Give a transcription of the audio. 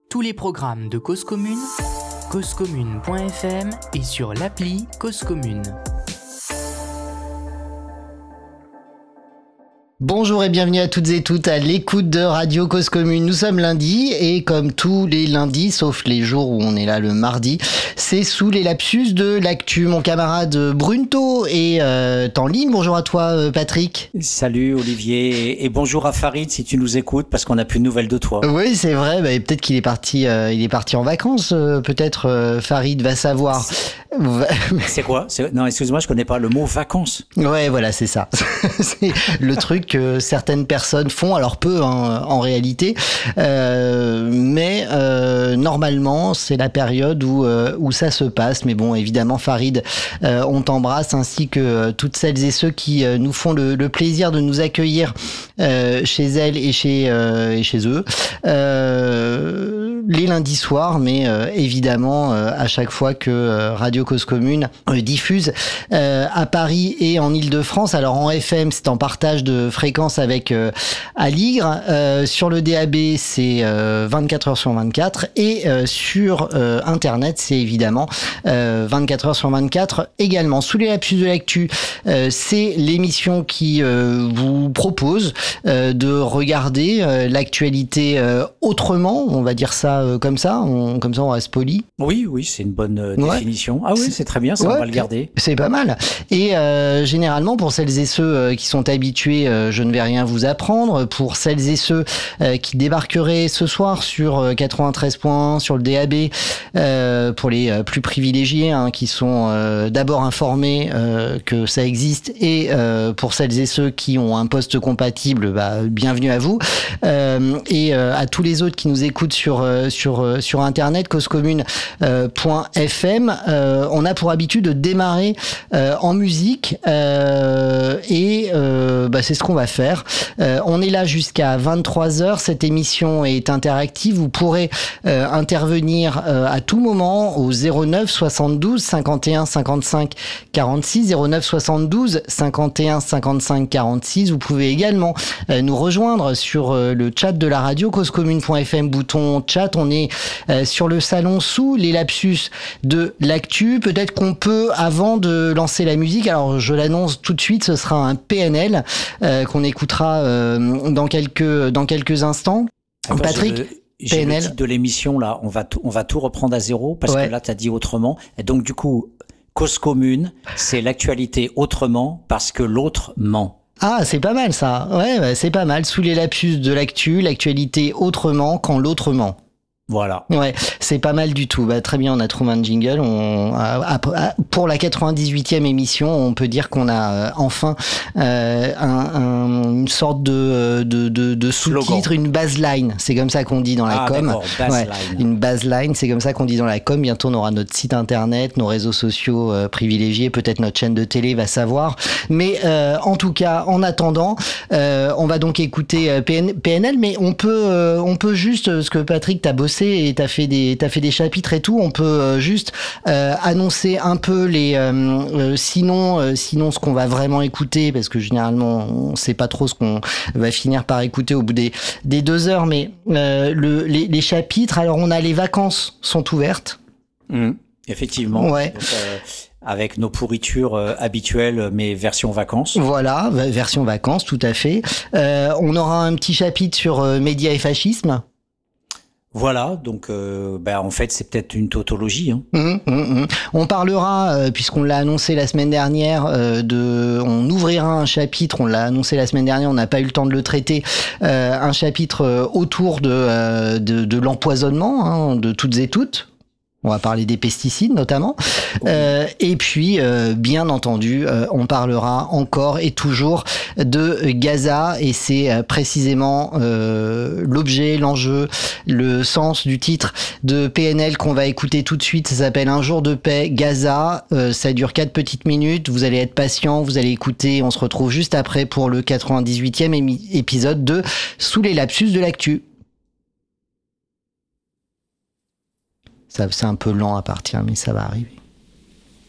Tous les programmes de Cause Commune, causecommune.fm et sur l'appli Cause Commune. Bonjour et bienvenue à toutes et toutes à l'écoute de Radio Cause Commune. Nous sommes lundi et comme tous les lundis, sauf les jours où on est là le mardi, c'est sous les lapsus de l'actu. Mon camarade Brunto est en ligne. Bonjour à toi Patrick. Salut Olivier et bonjour à Farid si tu nous écoutes parce qu'on n'a plus de nouvelles de toi. Oui c'est vrai, peut-être qu'il est parti en vacances, peut-être Farid va savoir. C'est quoi ? Non, excuse-moi, je connais pas le mot vacances. Ouais, voilà, c'est ça. C'est le truc que certaines personnes font, alors peu en réalité, mais normalement c'est la période où ça se passe. Mais bon, évidemment, Farid, on t'embrasse ainsi que toutes celles et ceux qui nous font le plaisir de nous accueillir chez elles et chez eux. Les lundis soirs, mais évidemment à chaque fois que Radio Cause Commune diffuse à Paris et en Île-de-France. Alors en FM, c'est en partage de fréquence avec Aligre. Sur le DAB, c'est 24 heures sur 24 et sur Internet, c'est évidemment 24 heures sur 24 également. Sous les lapsus de l'actu, c'est l'émission qui vous propose de regarder l'actualité autrement, on va dire ça comme ça on reste poli. Oui, c'est une bonne définition. Ah oui, c'est très bien, ça on va le garder. C'est pas mal. Et généralement, pour celles et ceux qui sont habitués, je ne vais rien vous apprendre. Pour celles et ceux qui débarqueraient ce soir sur 93 points, sur le DAB, pour les plus privilégiés, qui sont d'abord informés que ça existe, et pour celles et ceux qui ont un poste compatible, bienvenue à vous. Et à tous les autres qui nous écoutent sur internet, causecommune.fm, on a pour habitude de démarrer en musique et c'est ce qu'on va faire. On est là jusqu'à 23h. Cette émission est interactive. Vous pourrez intervenir à tout moment au 09 72 51 55 46, 09 72 51 55 46. Vous pouvez également nous rejoindre sur le chat de la radio, causecommune.fm, bouton chat. On est sur le salon sous les lapsus de l'actu. Peut-être qu'on peut, avant de lancer la musique, alors je l'annonce tout de suite, ce sera un PNL qu'on écoutera dans quelques instants. Attends, Patrick, j'ai PNL. le titre de l'émission là, on va tout reprendre à zéro parce que là t'as dit autrement. Et donc du coup, Cause Commune, c'est l'actualité autrement parce que l'autre ment. Ah, c'est pas mal ça. Ouais, c'est pas mal. Sous les lapsus de l'actu, l'actualité autrement quand l'autre ment. Voilà. Ouais, c'est pas mal du tout. Très bien, on a trouvé un jingle. Pour la 98e émission, on peut dire qu'on a enfin une sorte de sous-titre, une baseline. C'est comme ça qu'on dit dans la com. Baseline. Une baseline, c'est comme ça qu'on dit dans la com. Bientôt, on aura notre site internet, nos réseaux sociaux privilégiés, peut-être notre chaîne de télé, va savoir. Mais en tout cas, en attendant, on va donc écouter PNL, mais on peut juste, ce que Patrick, t'as bossé et t'as fait des chapitres et tout, on peut juste annoncer un peu sinon ce qu'on va vraiment écouter, parce que généralement on sait pas trop ce qu'on va finir par écouter au bout des 2 heures, mais les chapitres, alors on a les vacances sont ouvertes. Effectivement. Ouais. Donc, avec nos pourritures habituelles, mais version vacances. Voilà, version vacances, tout à fait. On aura un petit chapitre sur médias et fascisme. Voilà, donc en fait c'est peut-être une tautologie. On parlera, puisqu'on l'a annoncé la semaine dernière, on ouvrira un chapitre, on l'a annoncé la semaine dernière, on n'a pas eu le temps de le traiter, un chapitre autour de l'empoisonnement, de toutes et toutes. On va parler des pesticides notamment. Oui. Et puis, bien entendu, on parlera encore et toujours de Gaza. Et c'est précisément l'objet, l'enjeu, le sens du titre de PNL qu'on va écouter tout de suite. Ça s'appelle Un jour de paix, Gaza. Ça dure 4 petites minutes. Vous allez être patient, vous allez écouter. On se retrouve juste après pour le 98e épisode de Sous les lapsus de l'actu. C'est un peu lent à partir, mais ça va arriver.